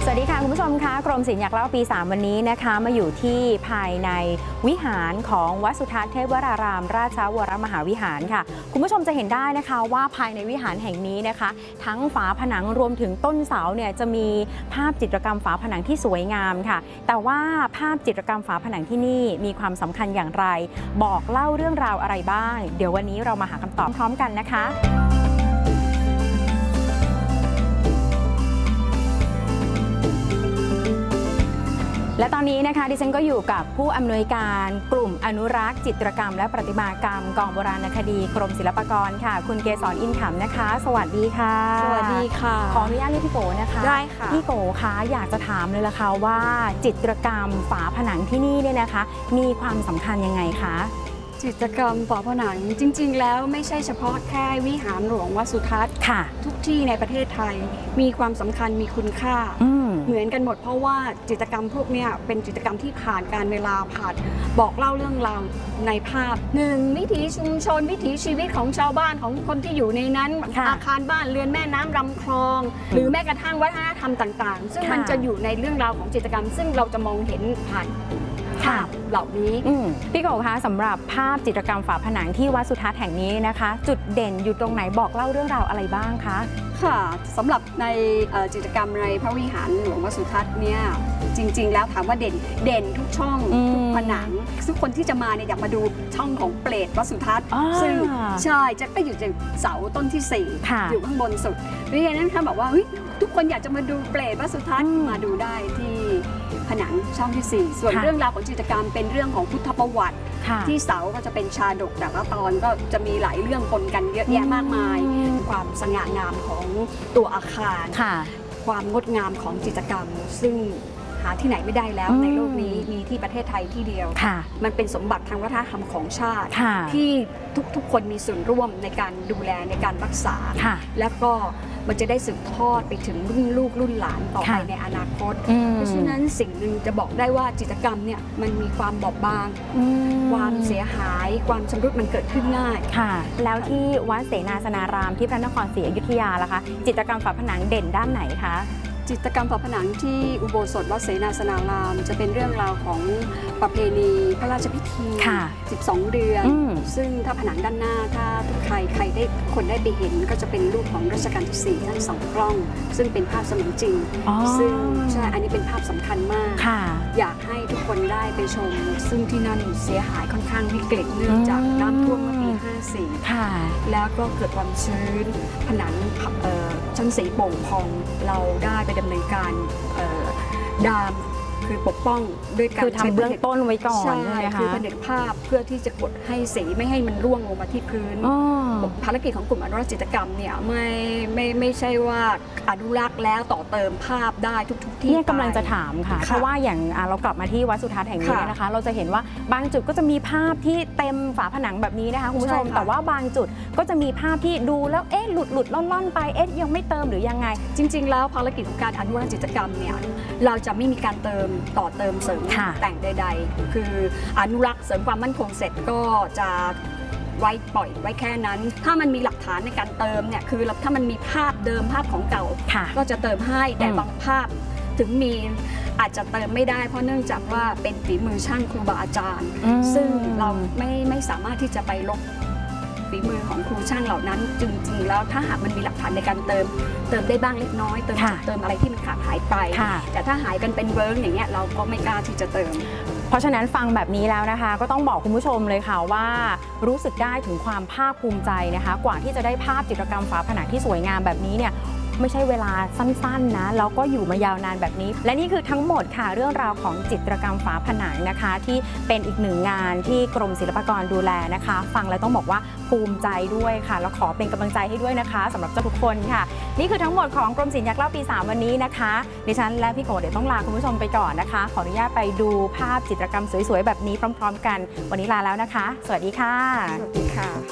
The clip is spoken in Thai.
สวัสดีค่ะคุณผู้ชมคะกรมศิลป์อยากเล่าปี 3วันนี้นะคะมาอยู่ที่ภายในวิหารของวัดสุทัศน์เทพวรารามราชวรมหาวิหารค่ะคุณผู้ชมจะเห็นได้นะคะว่าภายในวิหารแห่งนี้นะคะทั้งฝาผนังรวมถึงต้นเสาเนี่ยจะมีภาพจิตรกรรมฝาผนังที่สวยงามค่ะแต่ว่าภาพจิตรกรรมฝาผนังที่นี่มีความสำคัญอย่างไรบอกเล่าเรื่องราวอะไรบ้างเดี๋ยววันนี้เรามาหาคำตอบพร้อมกันนะคะและตอนนี้นะคะดิฉันก็อยู่กับผู้อำนวยการกลุ่มอนุรักษ์จิตรกรรมและประติมากรรมกองโบราณคดีกรมศิลปากรค่ะคุณเกษรอินขำนะคะสวัสดีค่ะสวัสดีค่ะขออนุญาตเรียกพี่โกนะคะได้ค่ะพี่โกคะอยากจะถามเลยล่ะค่ะว่าจิตรกรรมฝาผนังที่นี่เนี่ยนะคะมีความสำคัญยังไงคะจิตรกรรมฝาผนังจริงๆแล้วไม่ใช่เฉพาะแค่วิหารหลวงวัดสุทัศน์ค่ะทุกที่ในประเทศไทยมีความสำคัญมีคุณค่าเหมือนกันหมดเพราะว่าจิตรกรรมพวกนี้เป็นจิตรกรรมที่ผ่านการเวลาผ่านบอกเล่าเรื่องราวในภาพหนึ่งวิถีชุมชนวิถีชีวิตของชาวบ้านของคนที่อยู่ในนั้นอาคารบ้านเรือนแม่น้ำลำคลองหรือแม้กระทั่งวัฒนธรรมต่างๆซึ่งมันจะอยู่ในเรื่องราวของจิตรกรรมซึ่งเราจะมองเห็นผ่านภาพเหล่านี้พี่โกคะสำหรับภาพจิตรกรรมฝาผนังที่วัดสุทัศน์แห่งนี้นะคะจุดเด่นอยู่ตรงไหนบอกเล่าเรื่องราวอะไรบ้างคะค่ะสำหรับในจิตรกรรมในพระวิหารหลวงวัดสุทัศน์เนี่ยจริงๆแล้วถามว่าเด่นทุกช่องทุกผนังทุกคนที่จะมาเนี่ยอยากมาดูช่องของเปรตวัดสุทัศน์ซึ่งใช่จะก็อยู่จากเสาต้นที่4อยู่ข้างบนสุดเพราะฉะนั้นถ้าบอกว่าทุกคนอยากจะมาดูเปรตวัดสุทัศน์มาดูได้ที่ผนังช่องที่4ส่วนเรื่องราวของจิตรกรรมเป็นเรื่องของพุทธประวัติที่เสาก็จะเป็นชาดกแต่ละตอนก็จะมีหลายเรื่องปนกันเยอะแยะมากมายความสง่างามของตัวอาคารความงดงามของจิตรกรรมซึ่งหาที่ไหนไม่ได้แล้วในโลกนี้มีที่ประเทศไทยที่เดียวมันเป็นสมบัติทางวัฒนธรรมของชาติที่ทุกคนมีส่วนร่วมในการดูแลในการรักษาแล้วก็มันจะได้สืบทอดไปถึงรุ่นลูกรุ่นหลานต่อไปในอนาคตเพราะฉะนั้นสิ่งหนึ่งจะบอกได้ว่าจิตรกรรมเนี่ยมันมีความบอบบางความเสียหายความชำรุดมันเกิดขึ้นง่ายค่ะแล้วที่วัดเสนาสนารามที่พระนครศรีอยุธยาล่ะคะจิตรกรรมฝาผนังเด่นด้านไหนคะจิตรกรรมฝาผนังที่อุโบสถวัดเสนาสนารามจะเป็นเรื่องราวของประเพณีพระราชพิธี12 เดือนซึ่งถ้าผนังด้านหน้าถ้าทุกใครได้คนได้ไปเห็นก็จะเป็นรูปของรัชกาลที่4ท่านส่องกล้องซึ่งเป็นภาพเสมือนจริงซึ่งใช่อันนี้เป็นภาพสำคัญมากอยากให้ทุกคนได้ไปชมซึ่งที่นั่นเสียหายค่อนข้างวิกฤตเนื่องจากน้ำท่วมเมื่อปี54แล้วก็เกิดความชื้นผนังชั้นสีโป่งพองเราได้ไปดำเนินการดามคือปกป้องด้วยการทำเบื้องต้นไว้ก่อนใช่คือผนึกภาพเพื่อที่จะกดให้สีไม่ให้มันร่วงลงมาที่พื้นภารกิจของกลุ่มอนุรักษ์จิตรกรรมเนี่ยไม่ใช่ว่าอนุรักษ์แล้วต่อเติมภาพได้ทุกที่นี่กำลังจะถามค่ะเพราะว่าอย่างเรากลับมาที่วัดสุทัศน์แห่งนี้นะคะเราจะเห็นว่าบางจุดก็จะมีภาพที่เต็มฝาผนังแบบนี้นะคะคุณผู้ชมแต่ว่าบางจุดก็จะมีภาพที่ดูแล้วหลุดล่อนไปยังไม่เติมหรือยังไงจริงๆแล้วภารกิจของการอนุรักษ์จิตรกรรมเนี่ยเราจะไม่มีการต่อเติมเสริมแต่งใดๆคืออนุรักษ์เสริมความมั่นคงเสร็จก็จะไว้ปล่อยไว้แค่นั้นถ้ามันมีหลักฐานในการเติมเนี่ยคือถ้ามันมีภาพเดิมภาพของเก่าก็จะเติมให้แต่บางภาพถึงมีอาจจะเติมไม่ได้เพราะเนื่องจากว่าเป็นฝีมือช่างครูบาอาจารย์ซึ่งเราไม่สามารถที่จะไปลบฝีมือของครูช่างเหล่านั้นจริงๆแล้วถ้าหากมันมีหลักฐานในการเติมได้บ้างเล็กน้อยเติมอะไรที่มันขาดหายไปแต่ถ้าหายกันเป็นเวิร์กอย่างเงี้ยเราก็ไม่กล้าที่จะเติมเพราะฉะนั้นฟังแบบนี้แล้วนะคะก็ต้องบอกคุณผู้ชมเลยค่ะว่ารู้สึกได้ถึงความภาคภูมิใจนะคะกว่าที่จะได้ภาพจิตรกรรมฝาผนังที่สวยงามแบบนี้เนี่ยไม่ใช่เวลาสั้นๆนะแล้วก็อยู่มายาวนานแบบนี้และนี่คือทั้งหมดค่ะเรื่องราวของจิตรกรรมฝาผนังนะคะที่เป็นอีกหนึ่งงานที่กรมศิลปากรดูแลนะคะฟังแล้วต้องบอกว่าภูมิใจด้วยค่ะแล้วขอเป็นกำลังใจให้ด้วยนะคะสำหรับทุกคนค่ะนี่คือทั้งหมดของกรมศิลป์อยากเล่าปี 3วันนี้นะคะดิฉันและพี่โกเดี๋ยวต้องลาคุณผู้ชมไปก่อนนะคะขออนุญาตไปดูภาพจิตรกรรมสวยๆแบบนี้พร้อมๆกันวันนี้ลาแล้วนะคะสวัสดีค่ะสวัสดีค่ะ